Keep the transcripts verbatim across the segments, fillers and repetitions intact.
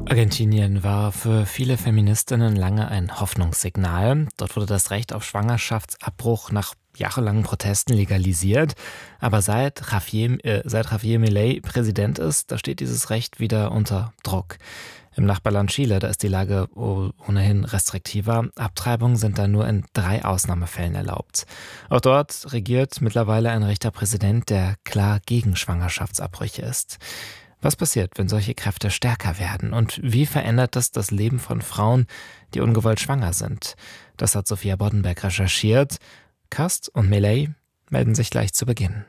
Argentinien war für viele Feministinnen lange ein Hoffnungssignal. Dort wurde das Recht auf Schwangerschaftsabbruch nach jahrelangen Protesten legalisiert. Aber seit Javier, äh, seit Javier Milei Präsident ist, da steht dieses Recht wieder unter Druck. Im Nachbarland Chile, da ist die Lage ohnehin restriktiver. Abtreibungen sind da nur in drei Ausnahmefällen erlaubt. Auch dort regiert mittlerweile ein Richterpräsident, der klar gegen Schwangerschaftsabbrüche ist. Was passiert, wenn solche Kräfte stärker werden? Und wie verändert das das Leben von Frauen, die ungewollt schwanger sind? Das hat Sophia Boddenberg recherchiert. Kast und Milei melden sich gleich zu Beginn.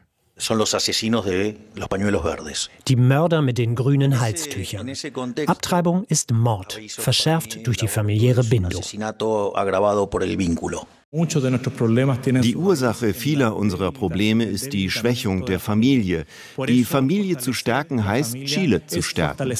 Die Mörder mit den grünen Halstüchern. Abtreibung ist Mord, verschärft durch die familiäre Bindung. Die Ursache vieler unserer Probleme ist die Schwächung der Familie. Die Familie zu stärken heißt, Chile zu stärken.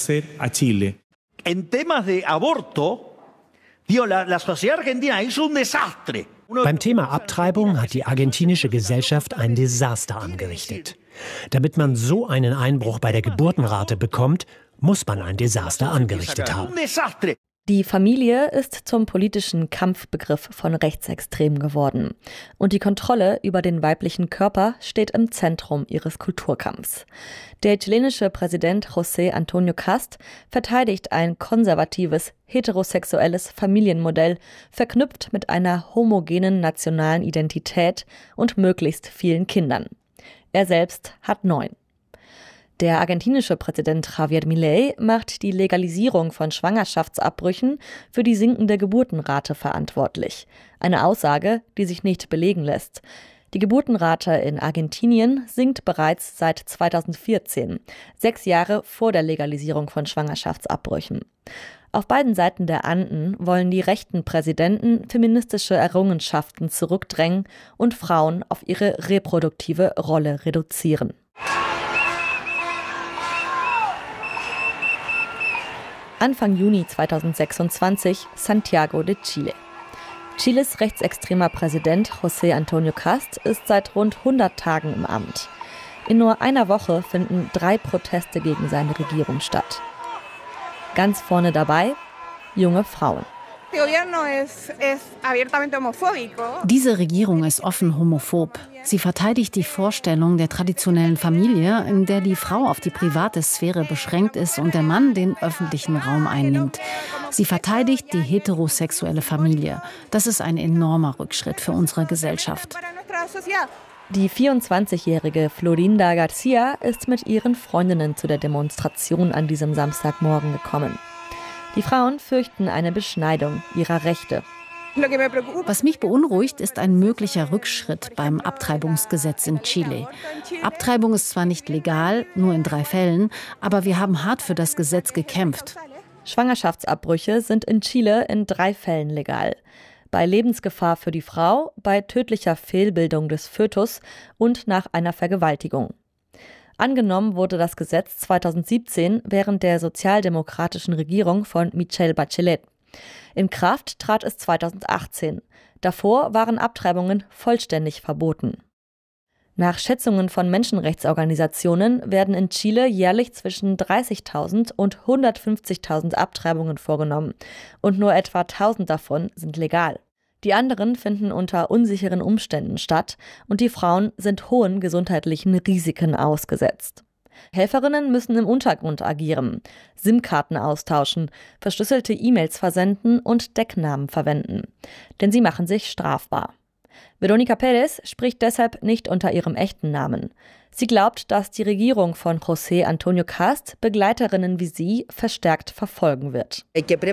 Beim Thema Abtreibung hat die argentinische Gesellschaft ein Desaster angerichtet. Damit man so einen Einbruch bei der Geburtenrate bekommt, muss man ein Desaster angerichtet haben. Die Familie ist zum politischen Kampfbegriff von Rechtsextremen geworden. Und die Kontrolle über den weiblichen Körper steht im Zentrum ihres Kulturkampfs. Der chilenische Präsident José Antonio Cast verteidigt ein konservatives, heterosexuelles Familienmodell, verknüpft mit einer homogenen nationalen Identität und möglichst vielen Kindern. Er selbst hat neun. Der argentinische Präsident Javier Milei macht die Legalisierung von Schwangerschaftsabbrüchen für die sinkende Geburtenrate verantwortlich. Eine Aussage, die sich nicht belegen lässt. Die Geburtenrate in Argentinien sinkt bereits seit zweitausendvierzehn, sechs Jahre vor der Legalisierung von Schwangerschaftsabbrüchen. Auf beiden Seiten der Anden wollen die rechten Präsidenten feministische Errungenschaften zurückdrängen und Frauen auf ihre reproduktive Rolle reduzieren. Anfang Juni zweitausendsechsundzwanzig, Santiago de Chile. Chiles rechtsextremer Präsident José Antonio Cast ist seit rund hundert Tagen im Amt. In nur einer Woche finden drei Proteste gegen seine Regierung statt. Ganz vorne dabei junge Frauen. Diese Regierung ist offen homophob. Sie verteidigt die Vorstellung der traditionellen Familie, in der die Frau auf die private Sphäre beschränkt ist und der Mann den öffentlichen Raum einnimmt. Sie verteidigt die heterosexuelle Familie. Das ist ein enormer Rückschritt für unsere Gesellschaft. Die vierundzwanzigjährige Florinda Garcia ist mit ihren Freundinnen zu der Demonstration an diesem Samstagmorgen gekommen. Die Frauen fürchten eine Beschneidung ihrer Rechte. Was mich beunruhigt, ist ein möglicher Rückschritt beim Abtreibungsgesetz in Chile. Abtreibung ist zwar nicht legal, nur in drei Fällen, aber wir haben hart für das Gesetz gekämpft. Schwangerschaftsabbrüche sind in Chile in drei Fällen legal. Bei Lebensgefahr für die Frau, bei tödlicher Fehlbildung des Fötus und nach einer Vergewaltigung. Angenommen wurde das Gesetz zweitausendsiebzehn während der sozialdemokratischen Regierung von Michelle Bachelet. In Kraft trat es zweitausendachtzehn. Davor waren Abtreibungen vollständig verboten. Nach Schätzungen von Menschenrechtsorganisationen werden in Chile jährlich zwischen dreißigtausend und hundertfünfzigtausend Abtreibungen vorgenommen und nur etwa tausend davon sind legal. Die anderen finden unter unsicheren Umständen statt und die Frauen sind hohen gesundheitlichen Risiken ausgesetzt. Helferinnen müssen im Untergrund agieren, SIM-Karten austauschen, verschlüsselte E-Mails versenden und Decknamen verwenden. Denn sie machen sich strafbar. Veronica Pérez spricht deshalb nicht unter ihrem echten Namen. Sie glaubt, dass die Regierung von José Antonio Cast Begleiterinnen wie sie verstärkt verfolgen wird.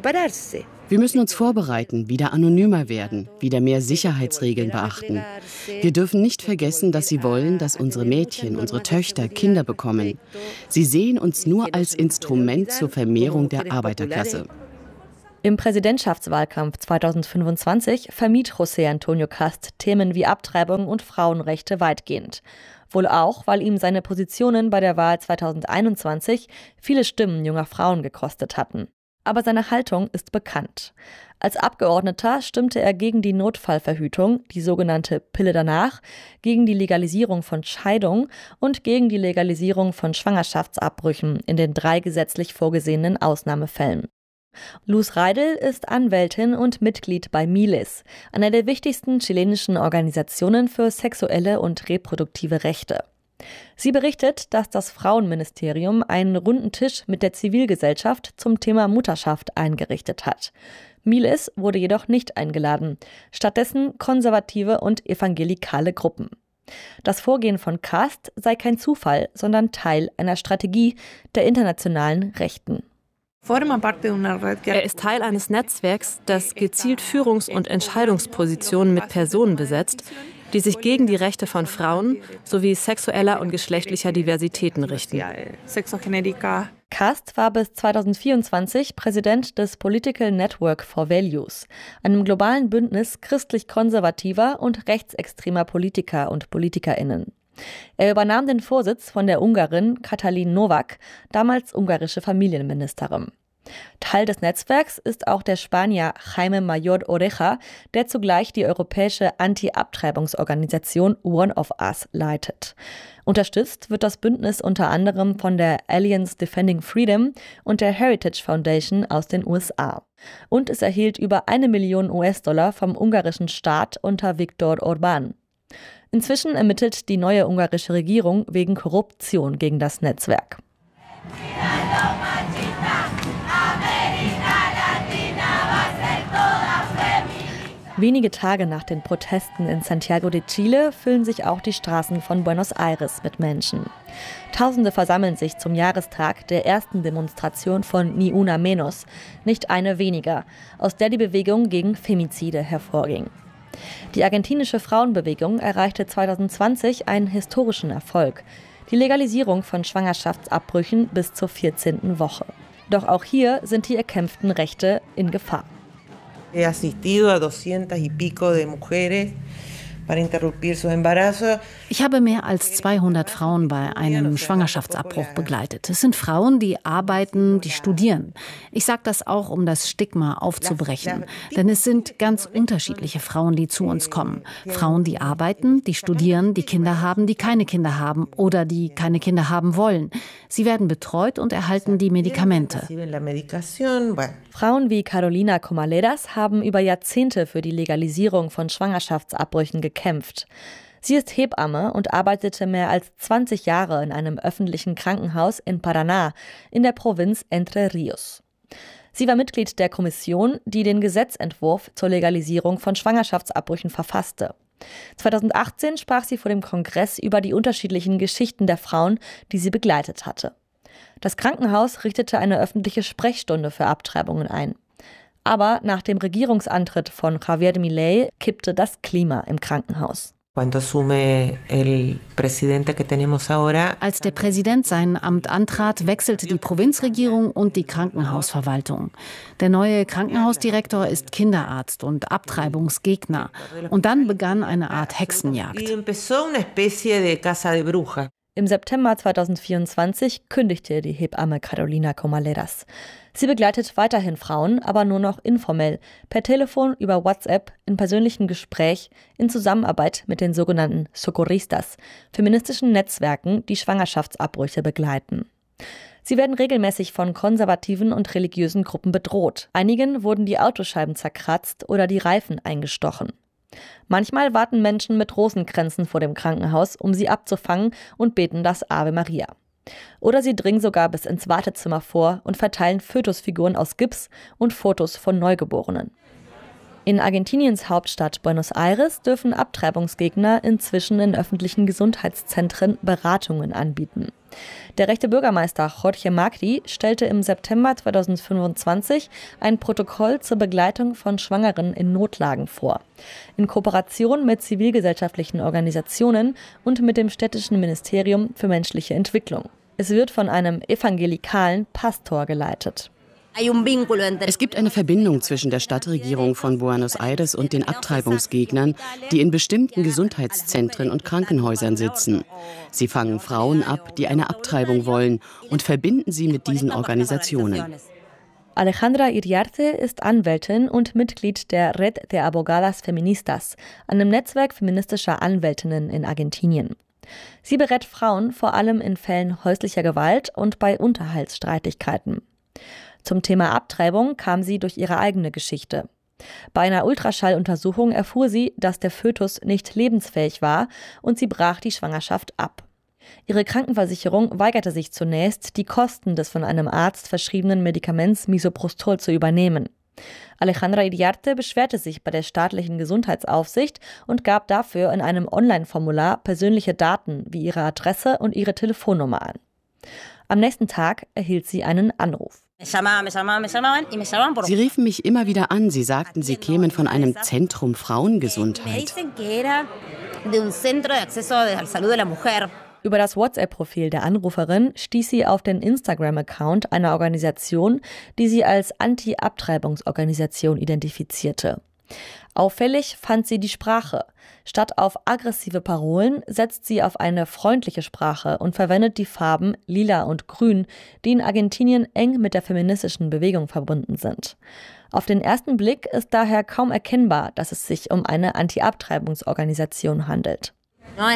Wir müssen uns vorbereiten, wieder anonymer werden, wieder mehr Sicherheitsregeln beachten. Wir dürfen nicht vergessen, dass sie wollen, dass unsere Mädchen, unsere Töchter Kinder bekommen. Sie sehen uns nur als Instrument zur Vermehrung der Arbeiterklasse. Im Präsidentschaftswahlkampf zweitausendfünfundzwanzig vermied José Antonio Cast Themen wie Abtreibung und Frauenrechte weitgehend. Wohl auch, weil ihm seine Positionen bei der Wahl zweitausendeinundzwanzig viele Stimmen junger Frauen gekostet hatten. Aber seine Haltung ist bekannt. Als Abgeordneter stimmte er gegen die Notfallverhütung, die sogenannte Pille danach, gegen die Legalisierung von Scheidung und gegen die Legalisierung von Schwangerschaftsabbrüchen in den drei gesetzlich vorgesehenen Ausnahmefällen. Luz Reidel ist Anwältin und Mitglied bei Miles, einer der wichtigsten chilenischen Organisationen für sexuelle und reproduktive Rechte. Sie berichtet, dass das Frauenministerium einen runden Tisch mit der Zivilgesellschaft zum Thema Mutterschaft eingerichtet hat. Miles wurde jedoch nicht eingeladen, stattdessen konservative und evangelikale Gruppen. Das Vorgehen von Cast sei kein Zufall, sondern Teil einer Strategie der internationalen Rechten. Er ist Teil eines Netzwerks, das gezielt Führungs- und Entscheidungspositionen mit Personen besetzt, die sich gegen die Rechte von Frauen sowie sexueller und geschlechtlicher Diversitäten richten. Cast war bis zweitausendvierundzwanzig Präsident des Political Network for Values, einem globalen Bündnis christlich-konservativer und rechtsextremer Politiker und PolitikerInnen. Er übernahm den Vorsitz von der Ungarin Katalin Novák, damals ungarische Familienministerin. Teil des Netzwerks ist auch der Spanier Jaime Mayor Oreja, der zugleich die europäische Anti-Abtreibungsorganisation One of Us leitet. Unterstützt wird das Bündnis unter anderem von der Alliance Defending Freedom und der Heritage Foundation aus den U S A. Und es erhielt über eine Million U S-Dollar vom ungarischen Staat unter Viktor Orbán. Inzwischen ermittelt die neue ungarische Regierung wegen Korruption gegen das Netzwerk. Wenige Tage nach den Protesten in Santiago de Chile füllen sich auch die Straßen von Buenos Aires mit Menschen. Tausende versammeln sich zum Jahrestag der ersten Demonstration von Ni Una Menos, nicht eine weniger, aus der die Bewegung gegen Femizide hervorging. Die argentinische Frauenbewegung erreichte zweitausendzwanzig einen historischen Erfolg: die Legalisierung von Schwangerschaftsabbrüchen bis zur vierzehnten Woche. Doch auch hier sind die erkämpften Rechte in Gefahr. He asistido a doscientas y pico de mujeres para interrumpir sus embarazos. Ich habe mehr als zweihundert Frauen bei einem Schwangerschaftsabbruch begleitet. Es sind Frauen, die arbeiten, die studieren. Ich sage das auch, um das Stigma aufzubrechen. Denn es sind ganz unterschiedliche Frauen, die zu uns kommen. Frauen, die arbeiten, die studieren, die Kinder haben, die keine Kinder haben oder die keine Kinder haben wollen. Sie werden betreut und erhalten die Medikamente. Frauen wie Carolina Comaleras haben über Jahrzehnte für die Legalisierung von Schwangerschaftsabbrüchen gekämpft. Sie ist Hebamme und arbeitete mehr als zwanzig Jahre in einem öffentlichen Krankenhaus in Paraná in der Provinz Entre Rios. Sie war Mitglied der Kommission, die den Gesetzentwurf zur Legalisierung von Schwangerschaftsabbrüchen verfasste. zweitausendachtzehn sprach sie vor dem Kongress über die unterschiedlichen Geschichten der Frauen, die sie begleitet hatte. Das Krankenhaus richtete eine öffentliche Sprechstunde für Abtreibungen ein. Aber nach dem Regierungsantritt von Javier Milei kippte das Klima im Krankenhaus. Als der Präsident sein Amt antrat, wechselte die Provinzregierung und die Krankenhausverwaltung. Der neue Krankenhausdirektor ist Kinderarzt und Abtreibungsgegner. Und dann begann eine Art Hexenjagd. Im September zweitausendvierundzwanzig kündigte die Hebamme Carolina Comaleras. Sie begleitet weiterhin Frauen, aber nur noch informell, per Telefon, über WhatsApp, in persönlichem Gespräch, in Zusammenarbeit mit den sogenannten Socorristas, feministischen Netzwerken, die Schwangerschaftsabbrüche begleiten. Sie werden regelmäßig von konservativen und religiösen Gruppen bedroht. Einigen wurden die Autoscheiben zerkratzt oder die Reifen eingestochen. Manchmal warten Menschen mit Rosenkränzen vor dem Krankenhaus, um sie abzufangen, und beten das Ave Maria. Oder sie dringen sogar bis ins Wartezimmer vor und verteilen Fötusfiguren aus Gips und Fotos von Neugeborenen. In Argentiniens Hauptstadt Buenos Aires dürfen Abtreibungsgegner inzwischen in öffentlichen Gesundheitszentren Beratungen anbieten. Der rechte Bürgermeister Jorge Macri stellte im September zweitausendfünfundzwanzig ein Protokoll zur Begleitung von Schwangeren in Notlagen vor, in Kooperation mit zivilgesellschaftlichen Organisationen und mit dem städtischen Ministerium für menschliche Entwicklung. Es wird von einem evangelikalen Pastor geleitet. Es gibt eine Verbindung zwischen der Stadtregierung von Buenos Aires und den Abtreibungsgegnern, die in bestimmten Gesundheitszentren und Krankenhäusern sitzen. Sie fangen Frauen ab, die eine Abtreibung wollen, und verbinden sie mit diesen Organisationen. Alejandra Iriarte ist Anwältin und Mitglied der Red de Abogadas Feministas, einem Netzwerk feministischer Anwältinnen in Argentinien. Sie berät Frauen vor allem in Fällen häuslicher Gewalt und bei Unterhaltsstreitigkeiten. Zum Thema Abtreibung kam sie durch ihre eigene Geschichte. Bei einer Ultraschalluntersuchung erfuhr sie, dass der Fötus nicht lebensfähig war und sie brach die Schwangerschaft ab. Ihre Krankenversicherung weigerte sich zunächst, die Kosten des von einem Arzt verschriebenen Medikaments Misoprostol zu übernehmen. Alejandra Iriarte beschwerte sich bei der staatlichen Gesundheitsaufsicht und gab dafür in einem Online-Formular persönliche Daten wie ihre Adresse und ihre Telefonnummer an. Am nächsten Tag erhielt sie einen Anruf. Sie riefen mich immer wieder an. Sie sagten, sie kämen von einem Zentrum Frauengesundheit. Über das WhatsApp-Profil der Anruferin stieß sie auf den Instagram-Account einer Organisation, die sie als Anti-Abtreibungsorganisation identifizierte. Auffällig fand sie die Sprache. Statt auf aggressive Parolen setzt sie auf eine freundliche Sprache und verwendet die Farben Lila und Grün, die in Argentinien eng mit der feministischen Bewegung verbunden sind. Auf den ersten Blick ist daher kaum erkennbar, dass es sich um eine Anti-Abtreibungsorganisation handelt. Da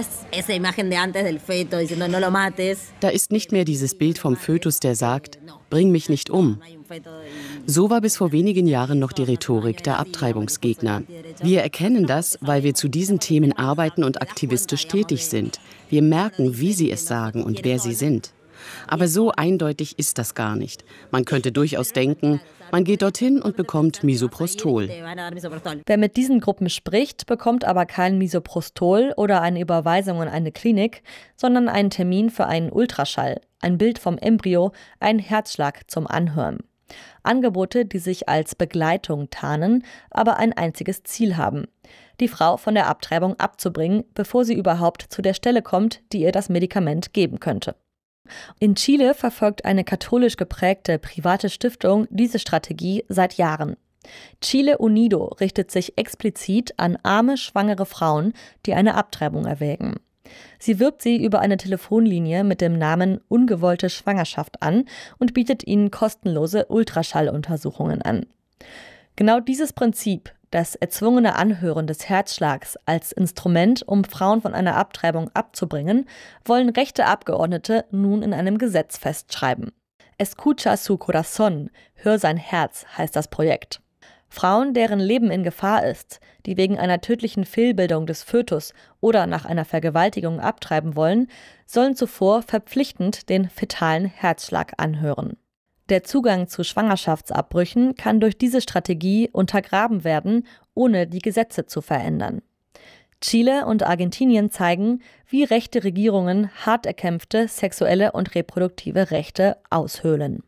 ist nicht mehr dieses Bild vom Fötus, der sagt, bring mich nicht um. So war bis vor wenigen Jahren noch die Rhetorik der Abtreibungsgegner. Wir erkennen das, weil wir zu diesen Themen arbeiten und aktivistisch tätig sind. Wir merken, wie sie es sagen und wer sie sind. Aber so eindeutig ist das gar nicht. Man könnte durchaus denken, man geht dorthin und bekommt Misoprostol. Wer mit diesen Gruppen spricht, bekommt aber kein Misoprostol oder eine Überweisung in eine Klinik, sondern einen Termin für einen Ultraschall, ein Bild vom Embryo, einen Herzschlag zum Anhören. Angebote, die sich als Begleitung tarnen, aber ein einziges Ziel haben: die Frau von der Abtreibung abzubringen, bevor sie überhaupt zu der Stelle kommt, die ihr das Medikament geben könnte. In Chile verfolgt eine katholisch geprägte private Stiftung diese Strategie seit Jahren. Chile Unido richtet sich explizit an arme, schwangere Frauen, die eine Abtreibung erwägen. Sie wirbt sie über eine Telefonlinie mit dem Namen Ungewollte Schwangerschaft an und bietet ihnen kostenlose Ultraschalluntersuchungen an. Genau dieses Prinzip, das erzwungene Anhören des Herzschlags als Instrument, um Frauen von einer Abtreibung abzubringen, wollen rechte Abgeordnete nun in einem Gesetz festschreiben. Escucha su corazón, hör sein Herz, heißt das Projekt. Frauen, deren Leben in Gefahr ist, die wegen einer tödlichen Fehlbildung des Fötus oder nach einer Vergewaltigung abtreiben wollen, sollen zuvor verpflichtend den fetalen Herzschlag anhören. Der Zugang zu Schwangerschaftsabbrüchen kann durch diese Strategie untergraben werden, ohne die Gesetze zu verändern. Chile und Argentinien zeigen, wie rechte Regierungen hart erkämpfte sexuelle und reproduktive Rechte aushöhlen.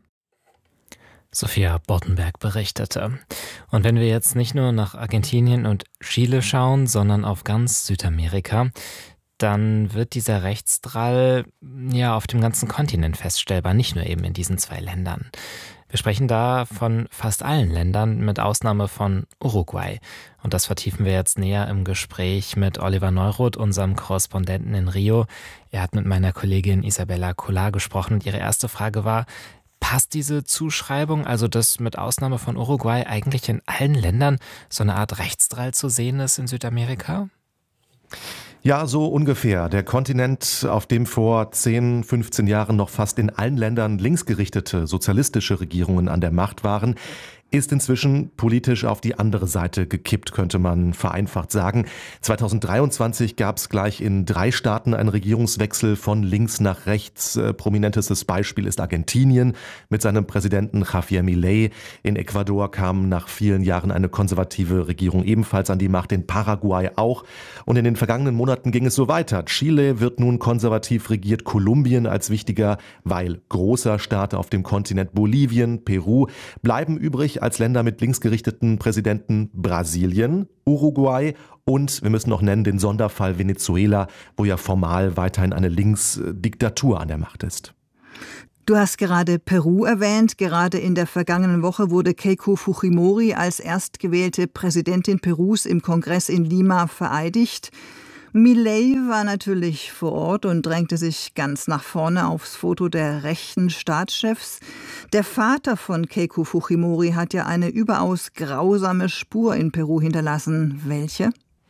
Sophia Boddenberg berichtete. Und wenn wir jetzt nicht nur nach Argentinien und Chile schauen, sondern auf ganz Südamerika, dann wird dieser Rechtsdrall ja auf dem ganzen Kontinent feststellbar, nicht nur eben in diesen zwei Ländern. Wir sprechen da von fast allen Ländern, mit Ausnahme von Uruguay. Und das vertiefen wir jetzt näher im Gespräch mit Oliver Neuroth, unserem Korrespondenten in Rio. Er hat mit meiner Kollegin Isabella Collar gesprochen und ihre erste Frage war: Passt diese Zuschreibung, also dass mit Ausnahme von Uruguay eigentlich in allen Ländern so eine Art Rechtsdrall zu sehen ist in Südamerika? Ja, so ungefähr. Der Kontinent, auf dem vor zehn, fünfzehn Jahren noch fast in allen Ländern linksgerichtete sozialistische Regierungen an der Macht waren, ist inzwischen politisch auf die andere Seite gekippt, könnte man vereinfacht sagen. zweitausenddreiundzwanzig gab es gleich in drei Staaten einen Regierungswechsel von links nach rechts. Prominentestes Beispiel ist Argentinien mit seinem Präsidenten Javier Milei. In Ecuador kam nach vielen Jahren eine konservative Regierung ebenfalls an die Macht, in Paraguay auch. Und in den vergangenen Monaten ging es so weiter. Chile wird nun konservativ regiert, Kolumbien als wichtiger, weil großer Staat auf dem Kontinent, Bolivien, Peru bleiben übrig als Länder mit linksgerichteten Präsidenten, Brasilien, Uruguay und wir müssen noch nennen den Sonderfall Venezuela, wo ja formal weiterhin eine Linksdiktatur an der Macht ist. Du hast gerade Peru erwähnt. Gerade in der vergangenen Woche wurde Keiko Fujimori als erstgewählte Präsidentin Perus im Kongress in Lima vereidigt. Milei war natürlich vor Ort und drängte sich ganz nach vorne aufs Foto der rechten Staatschefs. Der Vater von Keiko Fujimori hat ja eine überaus grausame Spur in Peru hinterlassen. Welche?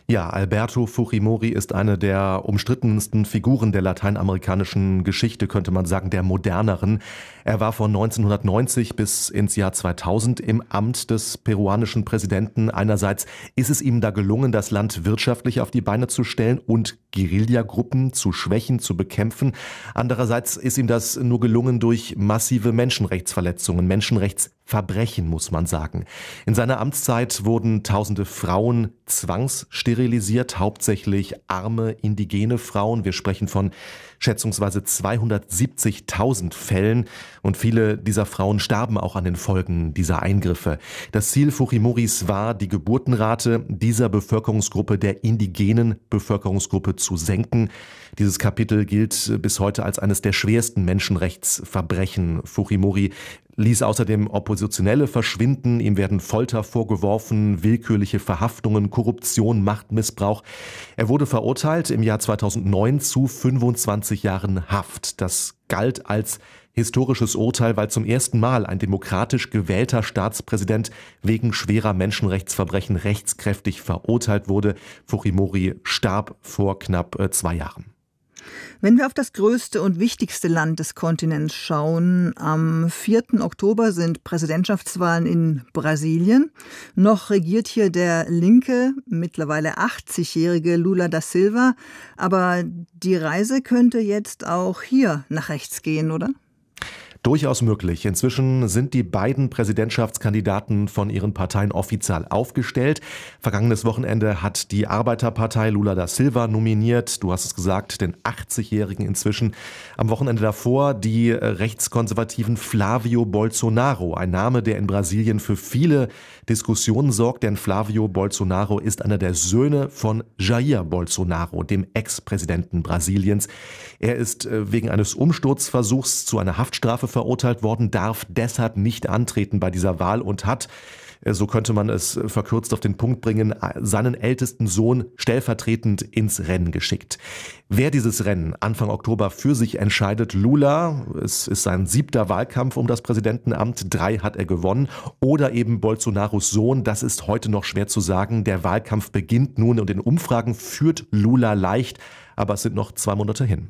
Ja, Alberto Fujimori ist eine der umstrittensten Figuren der lateinamerikanischen Geschichte, könnte man sagen, der moderneren. Er war von neunzehnhundertneunzig bis ins Jahr zweitausend im Amt des peruanischen Präsidenten. Einerseits ist es ihm da gelungen, das Land wirtschaftlich auf die Beine zu stellen und Guerillagruppen zu schwächen, zu bekämpfen. Andererseits ist ihm das nur gelungen durch massive Menschenrechtsverletzungen, Menschenrechtsverbrechen, muss man sagen. In seiner Amtszeit wurden tausende Frauen zwangssterilisiert, hauptsächlich arme, indigene Frauen. Wir sprechen von schätzungsweise zweihundertsiebzigtausend Fällen und viele dieser Frauen starben auch an den Folgen dieser Eingriffe. Das Ziel Fujimoris war, die Geburtenrate dieser Bevölkerungsgruppe, der indigenen Bevölkerungsgruppe, zu senken. Dieses Kapitel gilt bis heute als eines der schwersten Menschenrechtsverbrechen. Fujimori ließ außerdem Oppositionelle verschwinden, ihm werden Folter vorgeworfen, willkürliche Verhaftungen, Korruption, Machtmissbrauch. Er wurde verurteilt im Jahr zweitausendneun zu fünfundzwanzig Jahren Haft. Das galt als historisches Urteil, weil zum ersten Mal ein demokratisch gewählter Staatspräsident wegen schwerer Menschenrechtsverbrechen rechtskräftig verurteilt wurde. Fujimori starb vor knapp zwei Jahren. Wenn wir auf das größte und wichtigste Land des Kontinents schauen, am vierten Oktober sind Präsidentschaftswahlen in Brasilien. Noch regiert hier der linke, mittlerweile achtzigjährige Lula da Silva. Aber die Reise könnte jetzt auch hier nach rechts gehen, oder? Durchaus möglich. Inzwischen sind die beiden Präsidentschaftskandidaten von ihren Parteien offiziell aufgestellt. Vergangenes Wochenende hat die Arbeiterpartei Lula da Silva nominiert. Du hast es gesagt, den achtzigjährigen inzwischen. Am Wochenende davor die rechtskonservativen Flavio Bolsonaro. Ein Name, der in Brasilien für viele Diskussionen sorgt, denn Flavio Bolsonaro ist einer der Söhne von Jair Bolsonaro, dem Ex-Präsidenten Brasiliens. Er ist wegen eines Umsturzversuchs zu einer Haftstrafe verurteilt worden, darf deshalb nicht antreten bei dieser Wahl und hat, so könnte man es verkürzt auf den Punkt bringen, seinen ältesten Sohn stellvertretend ins Rennen geschickt. Wer dieses Rennen Anfang Oktober für sich entscheidet, Lula, es ist sein siebter Wahlkampf um das Präsidentenamt, drei hat er gewonnen, oder eben Bolsonaros Sohn, das ist heute noch schwer zu sagen. Der Wahlkampf beginnt nun und in Umfragen führt Lula leicht, aber es sind noch zwei Monate hin.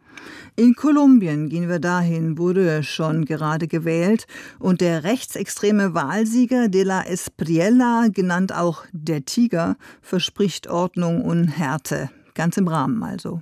In Kolumbien, gehen wir dahin, wurde schon gerade gewählt und der rechtsextreme Wahlsieger de la Espriella, genannt auch der Tiger, verspricht Ordnung und Härte. Ganz im Rahmen also.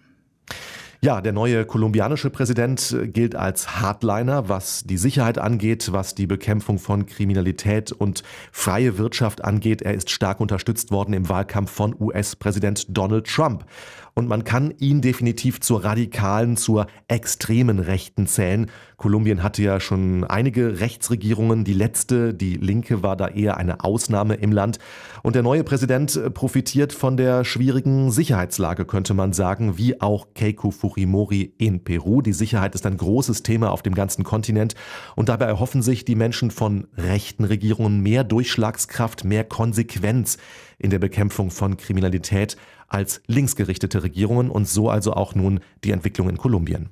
Ja, der neue kolumbianische Präsident gilt als Hardliner, was die Sicherheit angeht, was die Bekämpfung von Kriminalität und freie Wirtschaft angeht. Er ist stark unterstützt worden im Wahlkampf von U S-Präsident Donald Trump. Und man kann ihn definitiv zur radikalen, zur extremen Rechten zählen. Kolumbien hatte ja schon einige Rechtsregierungen. Die letzte, die linke, war da eher eine Ausnahme im Land. Und der neue Präsident profitiert von der schwierigen Sicherheitslage, könnte man sagen, wie auch Keiko Fujimori in Peru. Die Sicherheit ist ein großes Thema auf dem ganzen Kontinent. Und dabei erhoffen sich die Menschen von rechten Regierungen mehr Durchschlagskraft, mehr Konsequenz in der Bekämpfung von Kriminalität als linksgerichtete Regierungen und so also auch nun die Entwicklung in Kolumbien.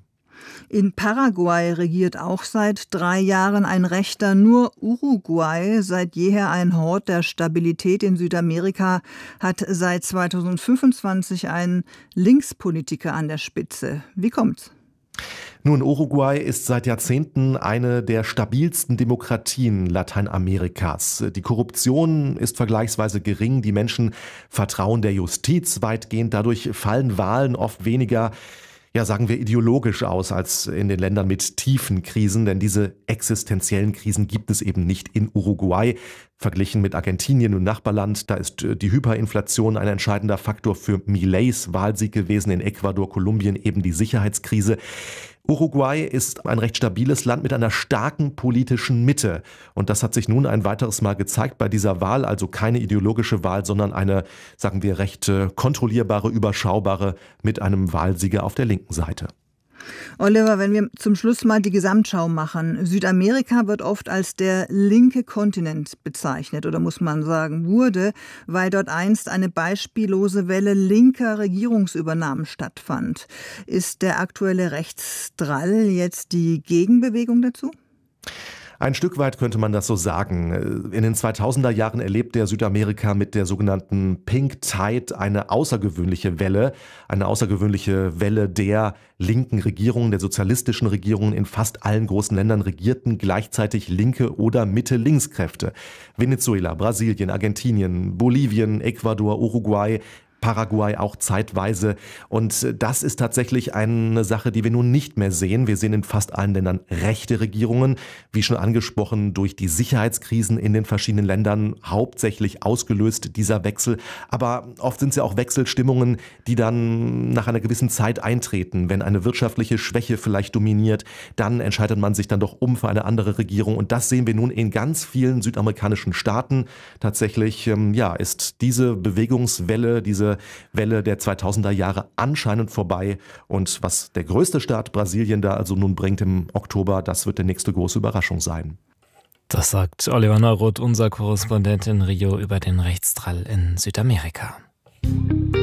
In Paraguay regiert auch seit drei Jahren ein Rechter. Nur Uruguay, seit jeher ein Hort der Stabilität in Südamerika, hat seit zweitausendfünfundzwanzig einen Linkspolitiker an der Spitze. Wie kommt's? Nun, Uruguay ist seit Jahrzehnten eine der stabilsten Demokratien Lateinamerikas. Die Korruption ist vergleichsweise gering, die Menschen vertrauen der Justiz weitgehend, dadurch fallen Wahlen oft weniger, ja sagen wir, ideologisch aus als in den Ländern mit tiefen Krisen, denn diese existenziellen Krisen gibt es eben nicht in Uruguay. Verglichen mit Argentinien und Nachbarland, da ist die Hyperinflation ein entscheidender Faktor für Mileis Wahlsieg gewesen, in Ecuador, Kolumbien eben die Sicherheitskrise. Uruguay ist ein recht stabiles Land mit einer starken politischen Mitte. Und das hat sich nun ein weiteres Mal gezeigt bei dieser Wahl. Also keine ideologische Wahl, sondern eine, sagen wir, recht kontrollierbare, überschaubare mit einem Wahlsieger auf der linken Seite. Oliver, wenn wir zum Schluss mal die Gesamtschau machen. Südamerika wird oft als der linke Kontinent bezeichnet, oder muss man sagen, wurde, weil dort einst eine beispiellose Welle linker Regierungsübernahmen stattfand. Ist der aktuelle Rechtsdrall jetzt die Gegenbewegung dazu? Ein Stück weit könnte man das so sagen. In den zweitausender Jahren erlebt der Südamerika mit der sogenannten Pink Tide eine außergewöhnliche Welle, eine außergewöhnliche Welle der linken Regierungen, der sozialistischen Regierungen. In fast allen großen Ländern regierten gleichzeitig linke oder Mitte-Links-Kräfte. Venezuela, Brasilien, Argentinien, Bolivien, Ecuador, Uruguay, Paraguay auch zeitweise. Und das ist tatsächlich eine Sache, die wir nun nicht mehr sehen. Wir sehen in fast allen Ländern rechte Regierungen, wie schon angesprochen, durch die Sicherheitskrisen in den verschiedenen Ländern hauptsächlich ausgelöst, dieser Wechsel. Aber oft sind es ja auch Wechselstimmungen, die dann nach einer gewissen Zeit eintreten. Wenn eine wirtschaftliche Schwäche vielleicht dominiert, dann entscheidet man sich dann doch um für eine andere Regierung. Und das sehen wir nun in ganz vielen südamerikanischen Staaten. Tatsächlich, ähm, ja, ist diese Bewegungswelle, diese Welle der zweitausender Jahre anscheinend vorbei. Und was der größte Staat Brasilien da also nun bringt im Oktober, das wird die nächste große Überraschung sein. Das sagt Oliver Neuroth, unser Korrespondent in Rio, über den Rechtsdrall in Südamerika.